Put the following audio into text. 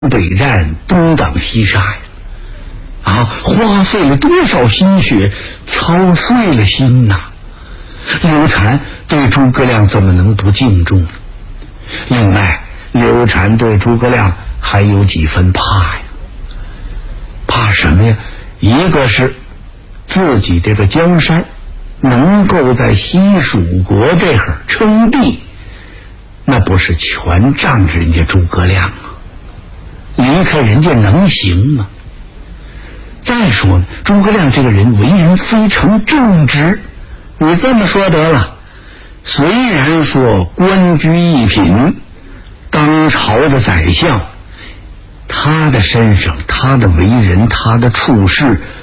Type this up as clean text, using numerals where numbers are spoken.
北战东挡西杀呀！花费了多少心血，操碎了心呐！刘禅对诸葛亮怎么能不敬重呢？另外，刘禅对诸葛亮还有几分怕呀。怕什么呀？一个是自己这个江山能够在西蜀国这会儿称帝，那不是全仗着人家诸葛亮吗？离开人家能行吗？再说呢，诸葛亮这个人为人非常正直，你这么说得了，虽然说官居一品，当朝的宰相，他的身上，他的为人，他的处事